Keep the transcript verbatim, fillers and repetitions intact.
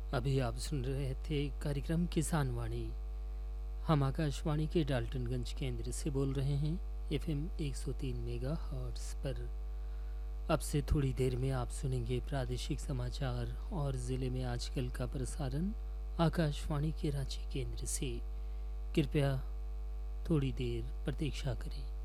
अभी आप सुन रहे थे कार्यक्रम किसान वाणी। हम आकाशवाणी के डाल्टनगंज केंद्र से बोल रहे हैं एफएम एक सौ तीन मेगा हर्ट्स पर। अब से थोड़ी देर में आप सुनेंगे प्रादेशिक समाचार और ज़िले में आजकल का प्रसारण आकाशवाणी के रांची केंद्र से। कृपया थोड़ी देर प्रतीक्षा करें।